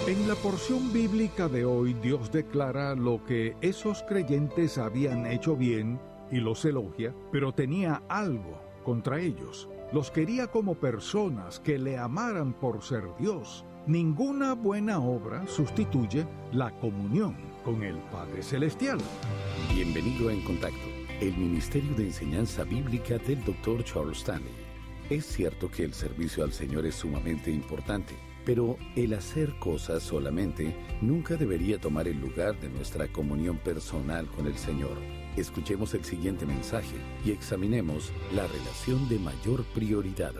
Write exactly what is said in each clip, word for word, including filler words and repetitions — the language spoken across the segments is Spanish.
En la porción bíblica de hoy, Dios declara lo que esos creyentes habían hecho bien y los elogia, pero tenía algo contra ellos. Los quería como personas que le amaran por ser Dios. Ninguna buena obra sustituye la comunión con el Padre Celestial. Bienvenido a En Contacto, el Ministerio de Enseñanza Bíblica del doctor Charles Stanley. Es cierto que el servicio al Señor es sumamente importante, pero el hacer cosas solamente nunca debería tomar el lugar de nuestra comunión personal con el Señor. Escuchemos el siguiente mensaje y examinemos la relación de mayor prioridad.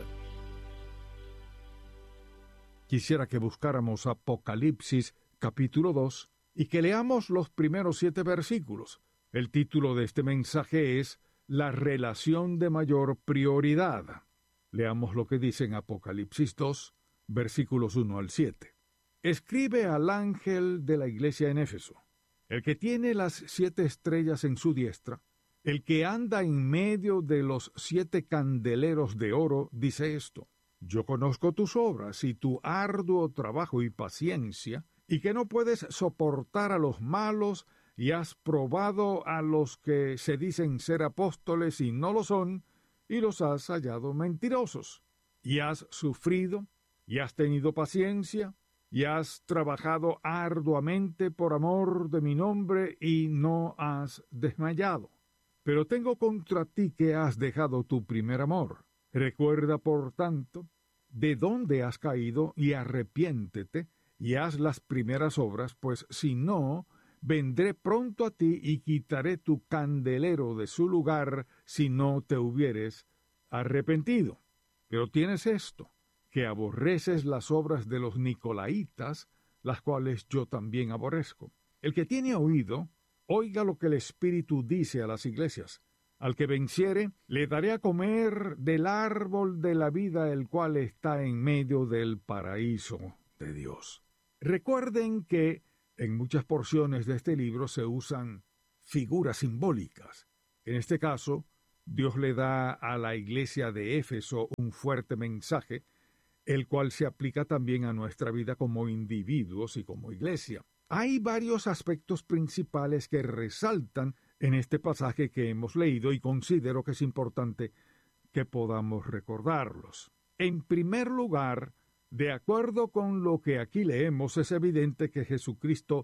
Quisiera que buscáramos Apocalipsis capítulo dos y que leamos los primeros siete versículos. El título de este mensaje es La relación de mayor prioridad. Leamos lo que dice en Apocalipsis dos, versículos uno al siete. Escribe al ángel de la iglesia en Éfeso, el que tiene las siete estrellas en su diestra, el que anda en medio de los siete candeleros de oro, dice esto: Yo conozco tus obras y tu arduo trabajo y paciencia, y que no puedes soportar a los malos, y has probado a los que se dicen ser apóstoles y no lo son, y los has hallado mentirosos. Y has sufrido, y has tenido paciencia, y has trabajado arduamente por amor de mi nombre, y no has desmayado. Pero tengo contra ti que has dejado tu primer amor. Recuerda, por tanto, de dónde has caído, y arrepiéntete, y haz las primeras obras, pues si no, vendré pronto a ti y quitaré tu candelero de su lugar, si no te hubieres arrepentido. Pero tienes esto, que aborreces las obras de los nicolaitas, las cuales yo también aborrezco. El que tiene oído, oiga lo que el Espíritu dice a las iglesias. Al que venciere, le daré a comer del árbol de la vida, el cual está en medio del paraíso de Dios. Recuerden que en muchas porciones de este libro se usan figuras simbólicas. En este caso, Dios le da a la iglesia de Éfeso un fuerte mensaje, el cual se aplica también a nuestra vida como individuos y como iglesia. Hay varios aspectos principales que resaltan en este pasaje que hemos leído y considero que es importante que podamos recordarlos. En primer lugar, de acuerdo con lo que aquí leemos, es evidente que Jesucristo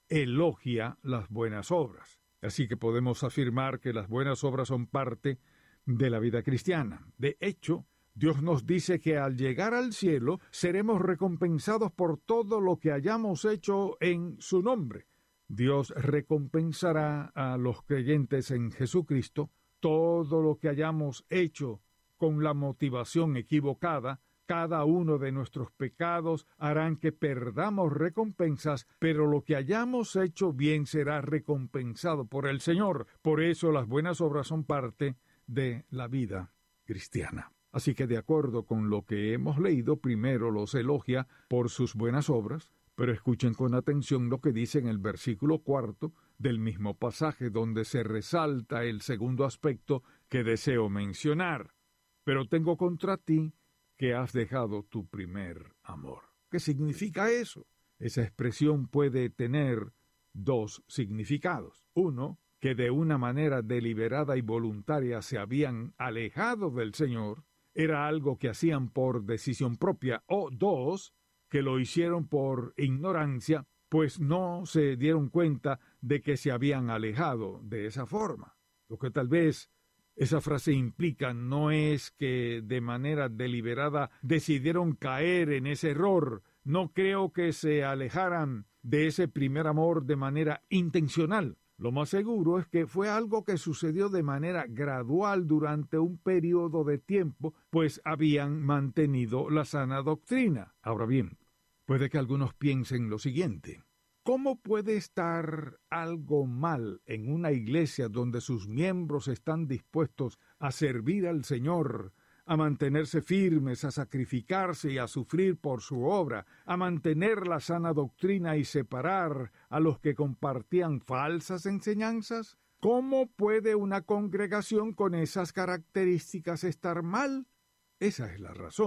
elogia las buenas obras. Así que podemos afirmar que las buenas obras son parte de la vida cristiana. De hecho, Dios nos dice que al llegar al cielo seremos recompensados por todo lo que hayamos hecho en su nombre. Dios recompensará a los creyentes en Jesucristo todo lo que hayamos hecho con la motivación equivocada. Cada uno de nuestros pecados harán que perdamos recompensas, pero lo que hayamos hecho bien será recompensado por el Señor. Por eso las buenas obras son parte de la vida cristiana. Así que de acuerdo con lo que hemos leído, primero los elogia por sus buenas obras, pero escuchen con atención lo que dice en el versículo cuarto del mismo pasaje, donde se resalta el segundo aspecto que deseo mencionar. Pero tengo contra ti que has dejado tu primer amor. ¿Qué significa eso? Esa expresión puede tener dos significados. Uno, que de una manera deliberada y voluntaria se habían alejado del Señor, era algo que hacían por decisión propia, o dos, que lo hicieron por ignorancia, pues no se dieron cuenta de que se habían alejado de esa forma. Lo que tal vez esa frase implica no es que de manera deliberada decidieron caer en ese error. No creo que se alejaran de ese primer amor de manera intencional. Lo más seguro es que fue algo que sucedió de manera gradual durante un periodo de tiempo, pues habían mantenido la sana doctrina. Ahora bien, puede que algunos piensen lo siguiente: ¿cómo puede estar algo mal en una iglesia donde sus miembros están dispuestos a servir al Señor, a mantenerse firmes, a sacrificarse y a sufrir por su obra, a mantener la sana doctrina y separar a los que compartían falsas enseñanzas? ¿Cómo puede una congregación con esas características estar mal? Esa es la razón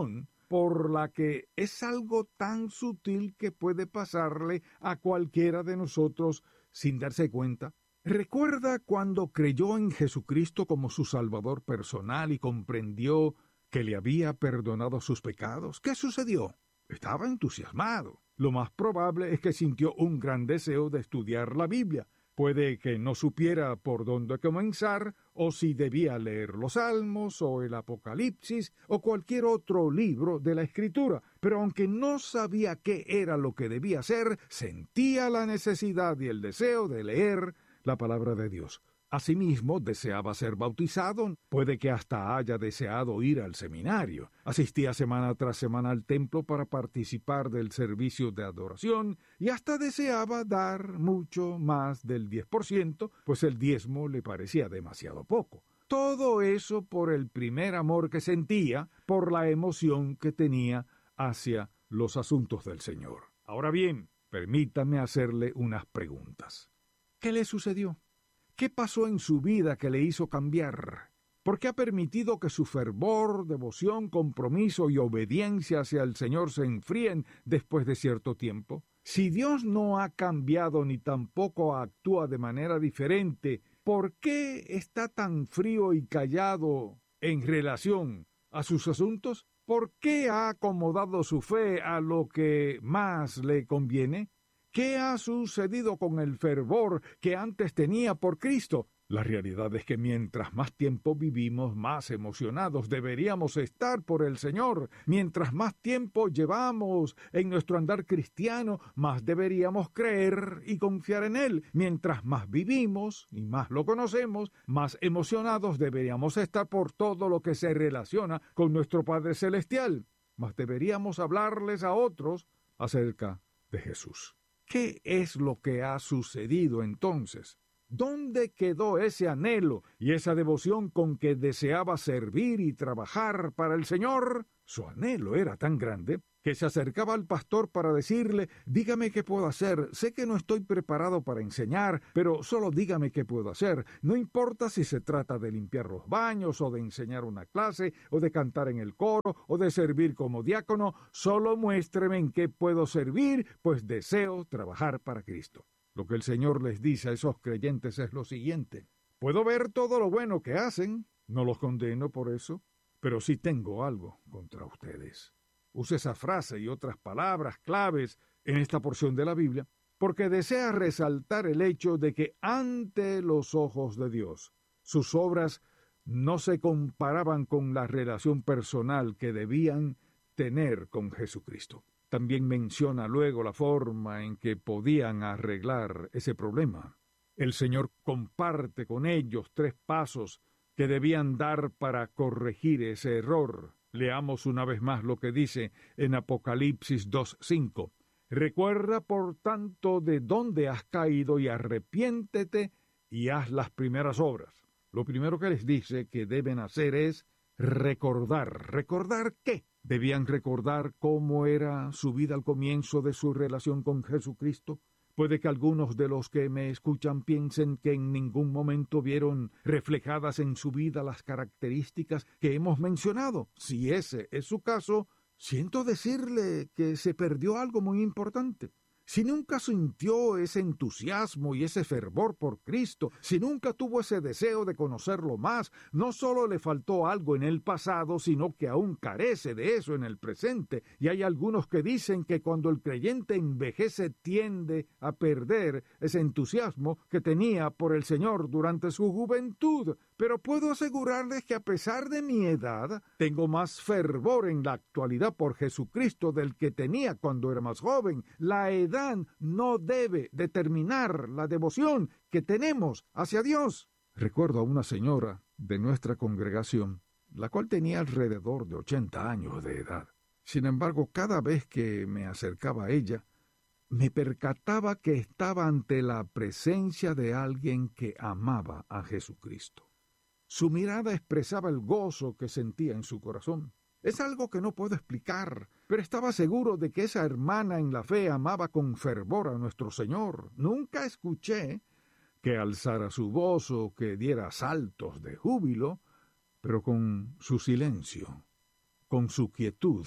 por la que es algo tan sutil que puede pasarle a cualquiera de nosotros sin darse cuenta. ¿Recuerda cuando creyó en Jesucristo como su Salvador personal y comprendió que le había perdonado sus pecados? ¿Qué sucedió? Estaba entusiasmado. Lo más probable es que sintió un gran deseo de estudiar la Biblia. Puede que no supiera por dónde comenzar, o si debía leer los Salmos, o el Apocalipsis, o cualquier otro libro de la Escritura. Pero aunque no sabía qué era lo que debía hacer, sentía la necesidad y el deseo de leer la palabra de Dios. Asimismo, deseaba ser bautizado, puede que hasta haya deseado ir al seminario. Asistía semana tras semana al templo para participar del servicio de adoración y hasta deseaba dar mucho más del diez por ciento, pues el diezmo le parecía demasiado poco. Todo eso por el primer amor que sentía, por la emoción que tenía hacia los asuntos del Señor. Ahora bien, permítame hacerle unas preguntas. ¿Qué le sucedió? ¿Qué pasó en su vida que le hizo cambiar? ¿Por qué ha permitido que su fervor, devoción, compromiso y obediencia hacia el Señor se enfríen después de cierto tiempo? Si Dios no ha cambiado ni tampoco actúa de manera diferente, ¿por qué está tan frío y callado en relación a sus asuntos? ¿Por qué ha acomodado su fe a lo que más le conviene? ¿Qué ha sucedido con el fervor que antes tenía por Cristo? La realidad es que mientras más tiempo vivimos, más emocionados deberíamos estar por el Señor. Mientras más tiempo llevamos en nuestro andar cristiano, más deberíamos creer y confiar en Él. Mientras más vivimos y más lo conocemos, más emocionados deberíamos estar por todo lo que se relaciona con nuestro Padre Celestial. Más deberíamos hablarles a otros acerca de Jesús. ¿Qué es lo que ha sucedido entonces? ¿Dónde quedó ese anhelo y esa devoción con que deseaba servir y trabajar para el Señor? Su anhelo era tan grande que se acercaba al pastor para decirle: dígame qué puedo hacer, sé que no estoy preparado para enseñar, pero solo dígame qué puedo hacer. No importa si se trata de limpiar los baños, o de enseñar una clase, o de cantar en el coro, o de servir como diácono, solo muéstreme en qué puedo servir, pues deseo trabajar para Cristo. Lo que el Señor les dice a esos creyentes es lo siguiente: puedo ver todo lo bueno que hacen, no los condeno por eso, pero sí tengo algo contra ustedes. Use esa frase y otras palabras claves en esta porción de la Biblia, porque desea resaltar el hecho de que ante los ojos de Dios, sus obras no se comparaban con la relación personal que debían tener con Jesucristo. También menciona luego la forma en que podían arreglar ese problema. El Señor comparte con ellos tres pasos que debían dar para corregir ese error. Leamos una vez más lo que dice en Apocalipsis dos cinco. Recuerda, por tanto, de dónde has caído y arrepiéntete y haz las primeras obras. Lo primero que les dice que deben hacer es recordar. ¿Recordar qué? Debían recordar cómo era su vida al comienzo de su relación con Jesucristo. Puede que algunos de los que me escuchan piensen que en ningún momento vieron reflejadas en su vida las características que hemos mencionado. Si ese es su caso, siento decirle que se perdió algo muy importante. Si nunca sintió ese entusiasmo y ese fervor por Cristo, si nunca tuvo ese deseo de conocerlo más, no solo le faltó algo en el pasado, sino que aún carece de eso en el presente. Y hay algunos que dicen que cuando el creyente envejece tiende a perder ese entusiasmo que tenía por el Señor durante su juventud. Pero puedo asegurarles que a pesar de mi edad, tengo más fervor en la actualidad por Jesucristo del que tenía cuando era más joven. La edad no debe determinar la devoción que tenemos hacia Dios. Recuerdo a una señora de nuestra congregación, la cual tenía alrededor de ochenta años de edad. Sin embargo, cada vez que me acercaba a ella, me percataba que estaba ante la presencia de alguien que amaba a Jesucristo. Su mirada expresaba el gozo que sentía en su corazón. Es algo que no puedo explicar, pero estaba seguro de que esa hermana en la fe amaba con fervor a nuestro Señor. Nunca escuché que alzara su voz o que diera saltos de júbilo, pero con su silencio, con su quietud,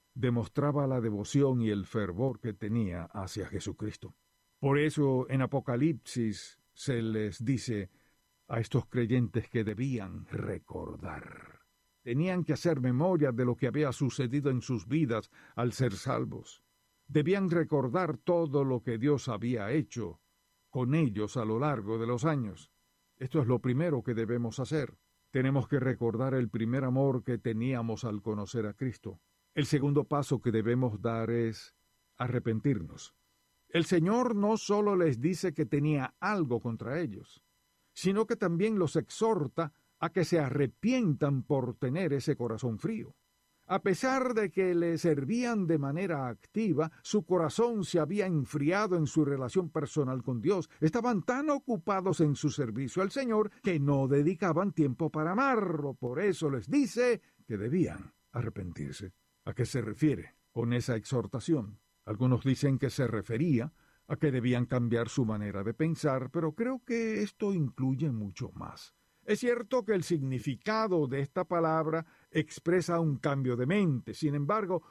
demostraba la devoción y el fervor que tenía hacia Jesucristo. Por eso en Apocalipsis se les dice a estos creyentes que debían recordar. Tenían que hacer memoria de lo que había sucedido en sus vidas al ser salvos. Debían recordar todo lo que Dios había hecho con ellos a lo largo de los años. Esto es lo primero que debemos hacer. Tenemos que recordar el primer amor que teníamos al conocer a Cristo. El segundo paso que debemos dar es arrepentirnos. El Señor no solo les dice que tenía algo contra ellos, sino que también los exhorta a que se arrepientan por tener ese corazón frío. A pesar de que le servían de manera activa, su corazón se había enfriado en su relación personal con Dios. Estaban tan ocupados en su servicio al Señor que no dedicaban tiempo para amarlo. Por eso les dice que debían arrepentirse. ¿A qué se refiere con esa exhortación? Algunos dicen que se refería a que debían cambiar su manera de pensar, pero creo que esto incluye mucho más. Es cierto que el significado de esta palabra expresa un cambio de mente. Sin embargo,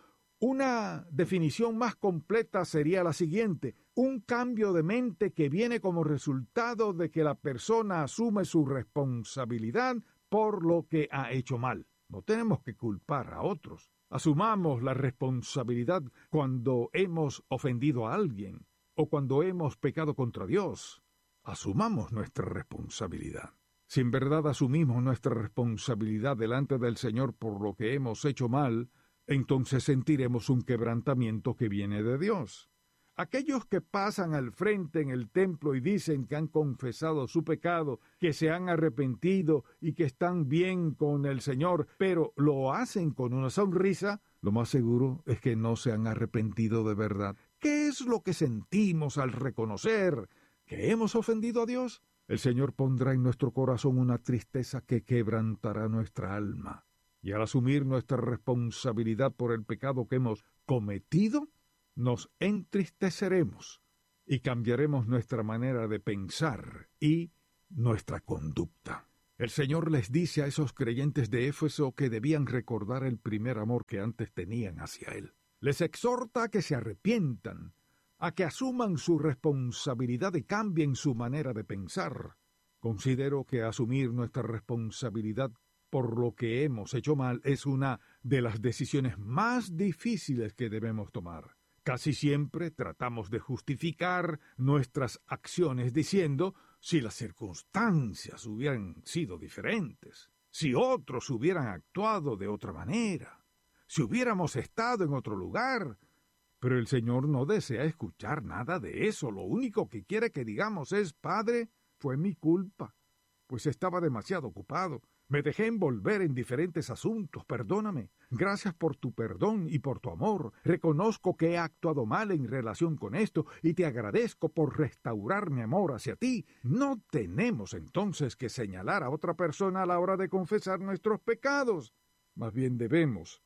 una definición más completa sería la siguiente: un cambio de mente que viene como resultado de que la persona asume su responsabilidad por lo que ha hecho mal. No tenemos que culpar a otros. Asumamos la responsabilidad cuando hemos ofendido a alguien o cuando hemos pecado contra Dios. Asumamos nuestra responsabilidad. Si en verdad asumimos nuestra responsabilidad delante del Señor por lo que hemos hecho mal, entonces sentiremos un quebrantamiento que viene de Dios. Aquellos que pasan al frente en el templo y dicen que han confesado su pecado, que se han arrepentido y que están bien con el Señor, pero lo hacen con una sonrisa, lo más seguro es que no se han arrepentido de verdad. ¿Qué es lo que sentimos al reconocer que hemos ofendido a Dios? El Señor pondrá en nuestro corazón una tristeza que quebrantará nuestra alma. Y al asumir nuestra responsabilidad por el pecado que hemos cometido, nos entristeceremos y cambiaremos nuestra manera de pensar y nuestra conducta. El Señor les dice a esos creyentes de Éfeso que debían recordar el primer amor que antes tenían hacia Él. Les exhorta a que se arrepientan, a que asuman su responsabilidad y cambien su manera de pensar. Considero que asumir nuestra responsabilidad por lo que hemos hecho mal es una de las decisiones más difíciles que debemos tomar. Casi siempre tratamos de justificar nuestras acciones diciendo: si las circunstancias hubieran sido diferentes, si otros hubieran actuado de otra manera, si hubiéramos estado en otro lugar. Pero el Señor no desea escuchar nada de eso. Lo único que quiere que digamos es: Padre, fue mi culpa, pues estaba demasiado ocupado. Me dejé envolver en diferentes asuntos, perdóname. Gracias por tu perdón y por tu amor. Reconozco que he actuado mal en relación con esto y te agradezco por restaurar mi amor hacia ti. No tenemos entonces que señalar a otra persona a la hora de confesar nuestros pecados. Más bien debemos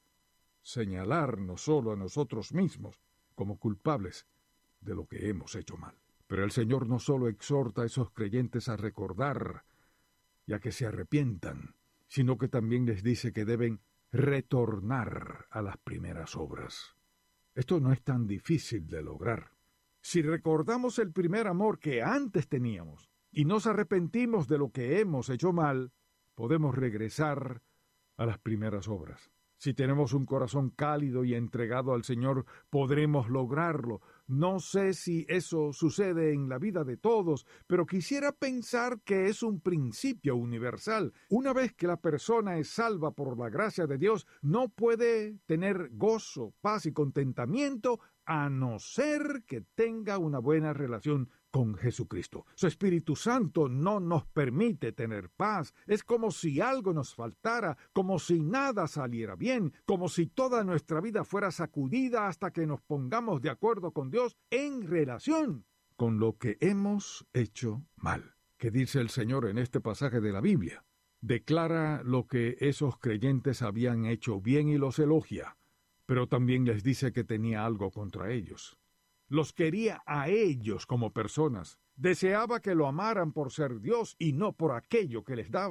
señalarnos solo a nosotros mismos como culpables de lo que hemos hecho mal. Pero el Señor no solo exhorta a esos creyentes a recordar y a que se arrepientan, sino que también les dice que deben retornar a las primeras obras. Esto no es tan difícil de lograr. Si recordamos el primer amor que antes teníamos y nos arrepentimos de lo que hemos hecho mal, podemos regresar a las primeras obras. Si tenemos un corazón cálido y entregado al Señor, podremos lograrlo. No sé si eso sucede en la vida de todos, pero quisiera pensar que es un principio universal. Una vez que la persona es salva por la gracia de Dios, no puede tener gozo, paz y contentamiento a no ser que tenga una buena relación con Jesucristo. Su Espíritu Santo no nos permite tener paz. Es como si algo nos faltara, como si nada saliera bien, como si toda nuestra vida fuera sacudida hasta que nos pongamos de acuerdo con Dios en relación con lo que hemos hecho mal. ¿Qué dice el Señor en este pasaje de la Biblia? Declara lo que esos creyentes habían hecho bien y los elogia, pero también les dice que tenía algo contra ellos. Los quería a ellos como personas. Deseaba que lo amaran por ser Dios y no por aquello que les daba.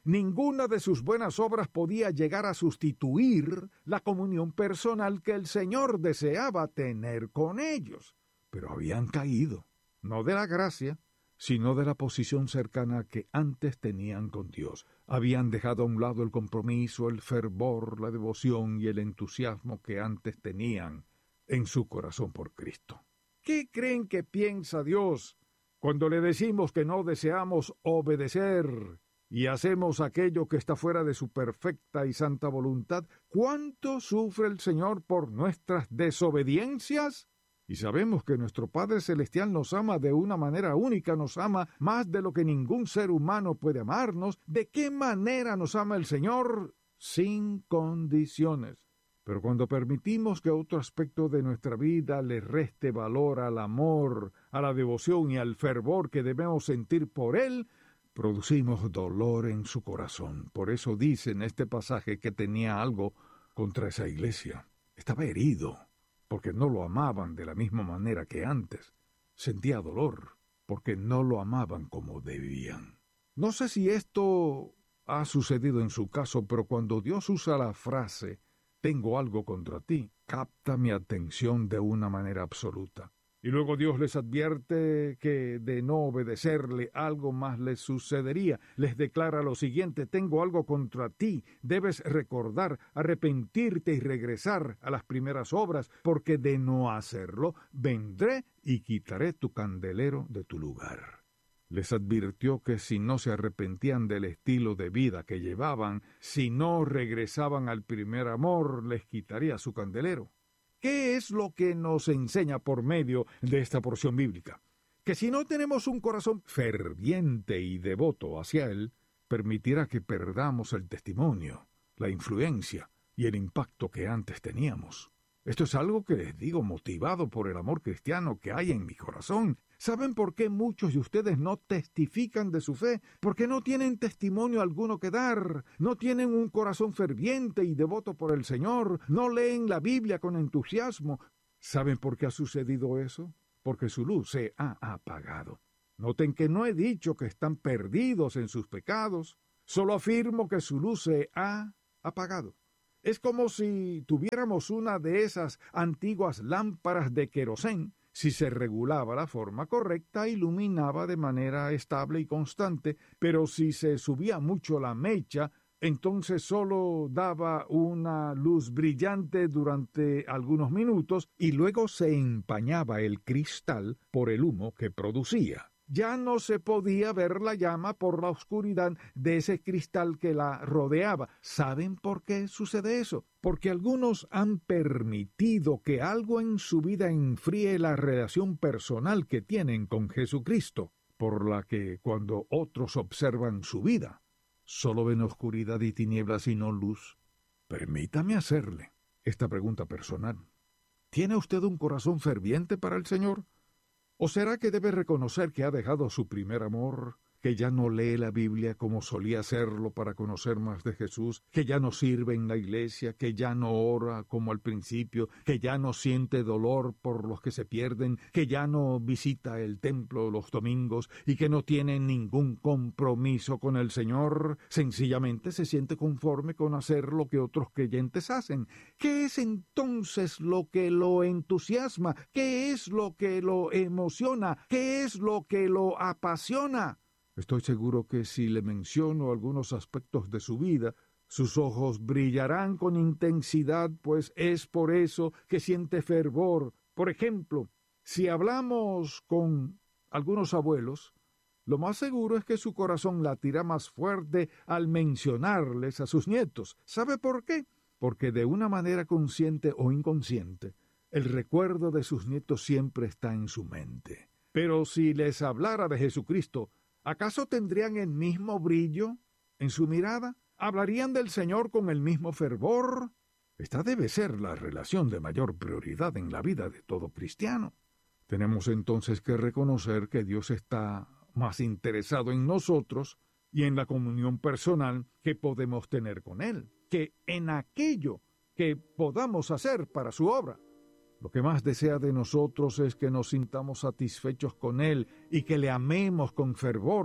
Ninguna de sus buenas obras podía llegar a sustituir la comunión personal que el Señor deseaba tener con ellos. Pero habían caído, no de la gracia, sino de la posición cercana que antes tenían con Dios. Habían dejado a un lado el compromiso, el fervor, la devoción y el entusiasmo que antes tenían en su corazón por Cristo. ¿Qué creen que piensa Dios cuando le decimos que no deseamos obedecer y hacemos aquello que está fuera de su perfecta y santa voluntad? ¿Cuánto sufre el Señor por nuestras desobediencias? Y sabemos que nuestro Padre Celestial nos ama de una manera única, nos ama más de lo que ningún ser humano puede amarnos. ¿De qué manera nos ama el Señor? Sin condiciones. Pero cuando permitimos que otro aspecto de nuestra vida le reste valor al amor, a la devoción y al fervor que debemos sentir por Él, producimos dolor en su corazón. Por eso dice en este pasaje que tenía algo contra esa iglesia. Estaba herido, porque no lo amaban de la misma manera que antes. Sentía dolor, porque no lo amaban como debían. No sé si esto ha sucedido en su caso, pero cuando Dios usa la frase «tengo algo contra ti», capta mi atención de una manera absoluta. Y luego Dios les advierte que de no obedecerle algo más les sucedería. Les declara lo siguiente: tengo algo contra ti, debes recordar, arrepentirte y regresar a las primeras obras, porque de no hacerlo, vendré y quitaré tu candelero de tu lugar. Les advirtió que si no se arrepentían del estilo de vida que llevaban, si no regresaban al primer amor, les quitaría su candelero. ¿Qué es lo que nos enseña por medio de esta porción bíblica? Que si no tenemos un corazón ferviente y devoto hacia Él, permitirá que perdamos el testimonio, la influencia y el impacto que antes teníamos. Esto es algo que les digo motivado por el amor cristiano que hay en mi corazón. ¿Saben por qué muchos de ustedes no testifican de su fe? Porque no tienen testimonio alguno que dar, no tienen un corazón ferviente y devoto por el Señor, no leen la Biblia con entusiasmo. ¿Saben por qué ha sucedido eso? Porque su luz se ha apagado. Noten que no he dicho que están perdidos en sus pecados, solo afirmo que su luz se ha apagado. Es como si tuviéramos una de esas antiguas lámparas de querosén. Si se regulaba la forma correcta, iluminaba de manera estable y constante, pero si se subía mucho la mecha, entonces solo daba una luz brillante durante algunos minutos y luego se empañaba el cristal por el humo que producía. Ya no se podía ver la llama por la oscuridad de ese cristal que la rodeaba. ¿Saben por qué sucede eso? Porque algunos han permitido que algo en su vida enfríe la relación personal que tienen con Jesucristo, por la que cuando otros observan su vida, solo ven oscuridad y tinieblas y no luz. Permítame hacerle esta pregunta personal. ¿Tiene usted un corazón ferviente para el Señor? ¿O será que debe reconocer que ha dejado su primer amor, que ya no lee la Biblia como solía hacerlo para conocer más de Jesús, que ya no sirve en la iglesia, que ya no ora como al principio, que ya no siente dolor por los que se pierden, que ya no visita el templo los domingos y que no tiene ningún compromiso con el Señor? Sencillamente se siente conforme con hacer lo que otros creyentes hacen. ¿Qué es entonces lo que lo entusiasma? ¿Qué es lo que lo emociona? ¿Qué es lo que lo apasiona? Estoy seguro que si le menciono algunos aspectos de su vida, sus ojos brillarán con intensidad, pues es por eso que siente fervor. Por ejemplo, si hablamos con algunos abuelos, lo más seguro es que su corazón latirá más fuerte al mencionarles a sus nietos. ¿Sabe por qué? Porque de una manera consciente o inconsciente, el recuerdo de sus nietos siempre está en su mente. Pero si les hablara de Jesucristo, ¿acaso tendrían el mismo brillo en su mirada? ¿Hablarían del Señor con el mismo fervor? Esta debe ser la relación de mayor prioridad en la vida de todo cristiano. Tenemos entonces que reconocer que Dios está más interesado en nosotros y en la comunión personal que podemos tener con Él, que en aquello que podamos hacer para su obra. Lo que más desea de nosotros es que nos sintamos satisfechos con Él y que le amemos con fervor.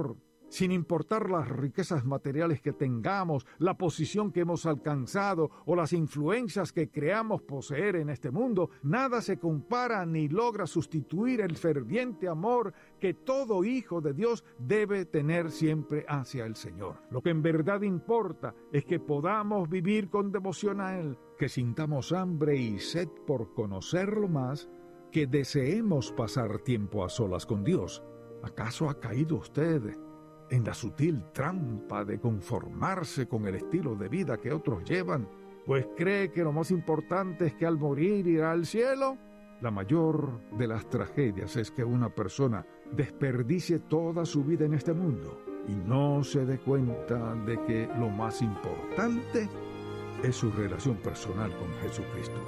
Sin importar las riquezas materiales que tengamos, la posición que hemos alcanzado o las influencias que creamos poseer en este mundo, nada se compara ni logra sustituir el ferviente amor que todo hijo de Dios debe tener siempre hacia el Señor. Lo que en verdad importa es que podamos vivir con devoción a Él, que sintamos hambre y sed por conocerlo más, que deseemos pasar tiempo a solas con Dios. ¿Acaso ha caído usted en la sutil trampa de conformarse con el estilo de vida que otros llevan, pues cree que lo más importante es que al morir irá al cielo? La mayor de las tragedias es que una persona desperdicie toda su vida en este mundo y no se dé cuenta de que lo más importante es su relación personal con Jesucristo.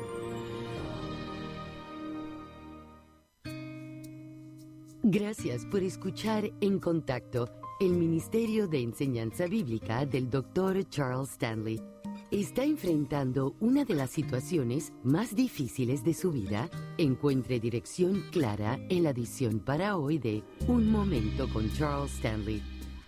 Gracias por escuchar En Contacto, el Ministerio de Enseñanza Bíblica del doctor Charles Stanley. ¿Está enfrentando una de las situaciones más difíciles de su vida? Encuentre dirección clara en la edición para hoy de Un Momento con Charles Stanley.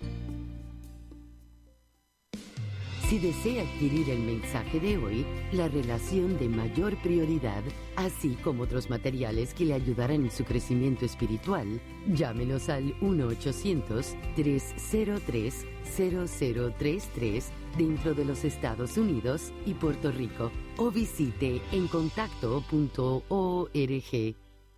Si desea adquirir el mensaje de hoy, la relación de mayor prioridad, así como otros materiales que le ayudarán en su crecimiento espiritual, llámenos al uno ochocientos, tres cero tres, cero cero tres tres dentro de los Estados Unidos y Puerto Rico o visite en contacto punto org.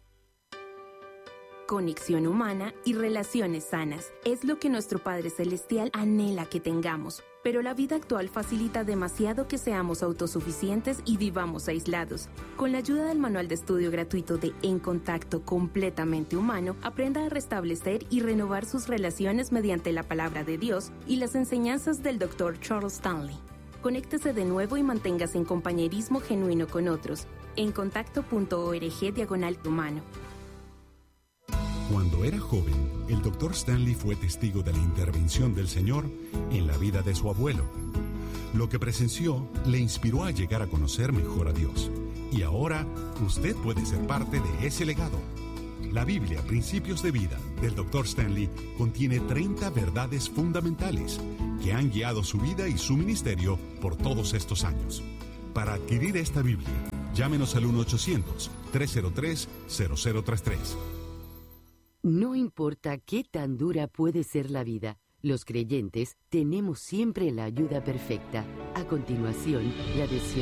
Conexión humana y relaciones sanas es lo que nuestro Padre Celestial anhela que tengamos. Pero la vida actual facilita demasiado que seamos autosuficientes y vivamos aislados. Con la ayuda del manual de estudio gratuito de En Contacto Completamente Humano, aprenda a restablecer y renovar sus relaciones mediante la palabra de Dios y las enseñanzas del doctor Charles Stanley. Conéctese de nuevo y manténgase en compañerismo genuino con otros. En contacto punto org diagonal humano. Cuando era joven, el doctor Stanley fue testigo de la intervención del Señor en la vida de su abuelo. Lo que presenció le inspiró a llegar a conocer mejor a Dios. Y ahora, usted puede ser parte de ese legado. La Biblia, Principios de Vida, del doctor Stanley, contiene treinta verdades fundamentales que han guiado su vida y su ministerio por todos estos años. Para adquirir esta Biblia, llámenos al uno ochocientos, tres cero tres, cero cero tres tres. No importa qué tan dura puede ser la vida, los creyentes tenemos siempre la ayuda perfecta. A continuación, la adhesión